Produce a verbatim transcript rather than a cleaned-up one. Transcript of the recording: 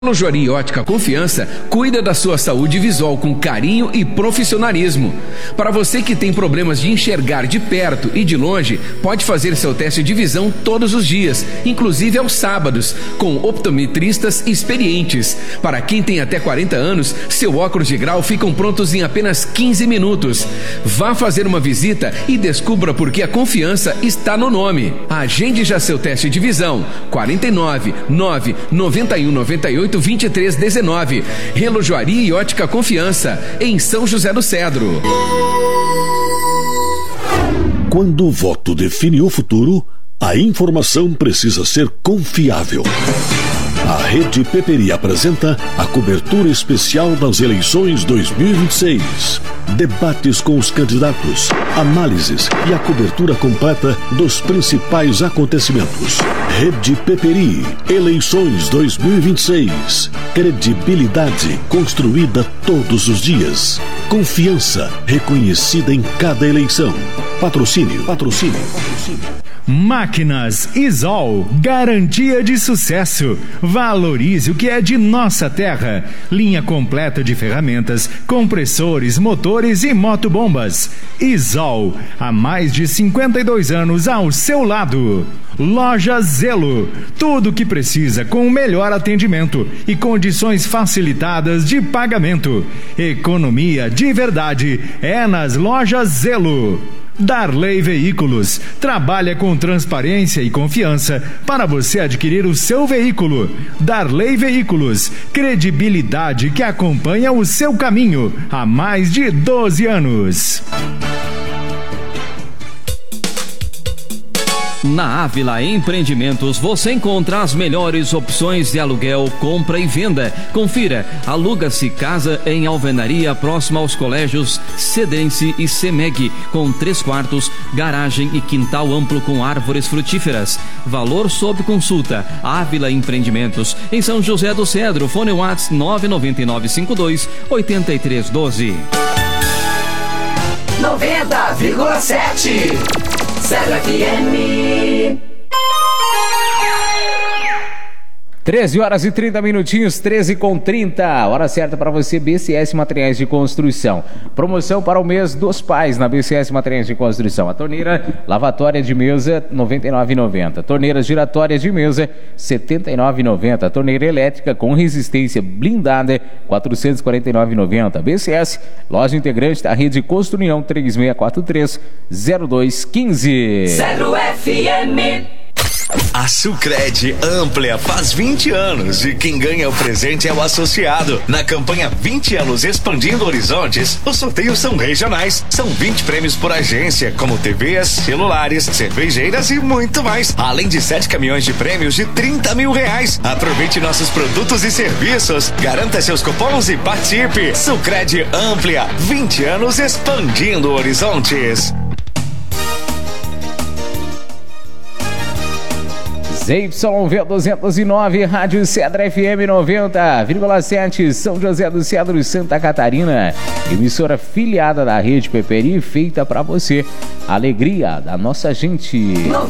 Relojoaria e Ótica Confiança cuida da sua saúde visual com carinho e profissionalismo. Para você que tem problemas de enxergar de perto e de longe, pode fazer seu teste de visão todos os dias, inclusive aos sábados, com optometristas experientes. Para quem tem até quarenta anos, seu óculos de grau ficam prontos em apenas quinze minutos. Vá fazer uma visita e descubra por que a confiança está no nome. Agende já seu teste de visão. quarenta e nove, nove, noventa e um, noventa e oito, vinte e três, dezenove. Relojoaria e Ótica Confiança, em São José do Cedro. Quando o voto define o futuro, a informação precisa ser confiável. A Rede Peperi apresenta a cobertura especial das eleições dois mil e vinte e seis. Debates com os candidatos, análises e a cobertura completa dos principais acontecimentos. Rede Peperi, eleições dois mil e vinte e seis. Credibilidade construída todos os dias. Confiança reconhecida em cada eleição. Patrocínio, patrocínio, patrocínio. Máquinas Isol, garantia de sucesso. Valorize o que é de nossa terra. Linha completa de ferramentas, compressores, motores e motobombas. Isol, há mais de cinquenta e dois anos ao seu lado. Loja Zelo, tudo o que precisa com o melhor atendimento e condições facilitadas de pagamento. Economia de verdade é nas Lojas Zelo. Darley Veículos trabalha com transparência e confiança para você adquirir o seu veículo. Darley Veículos, credibilidade que acompanha o seu caminho há mais de doze anos. Na Ávila Empreendimentos você encontra as melhores opções de aluguel, compra e venda. Confira, aluga-se casa em alvenaria próxima aos colégios Cedense e Semeg, com três quartos, garagem e quintal amplo com árvores frutíferas. Valor sob consulta. Ávila Empreendimentos, em São José do Cedro. Fone WhatsApp nove nove nove cinco dois oito três um dois. noventa vírgula sete Cedro F M. treze horas e trinta minutinhos, treze com trinta. Hora certa para você, B C S Materiais de Construção. Promoção para o mês dos pais na B C S Materiais de Construção. A torneira lavatória de mesa, noventa e nove reais e noventa centavos. Torneiras giratórias de mesa, setenta e nove reais e noventa centavos. Torneira elétrica com resistência blindada, quatrocentos e quarenta e nove reais e noventa centavos. B C S, loja integrante da rede Construião, três seis quatro três, zero dois um cinco. Cedro F M. A Sucred Amplia faz vinte anos e quem ganha o presente é o associado. Na campanha vinte anos Expandindo Horizontes, os sorteios são regionais. São vinte prêmios por agência, como T Vs, celulares, cervejeiras e muito mais. Além de sete caminhões de prêmios de trinta mil reais. Aproveite nossos produtos e serviços. Garanta seus cupons e participe. Sucred Amplia, vinte anos Expandindo Horizontes. Z Y V duzentos e nove, Rádio Cedro F M noventa vírgula sete, São José do Cedro, Santa Catarina. Emissora filiada da Rede Peperi, feita para você. Alegria da nossa gente. noventa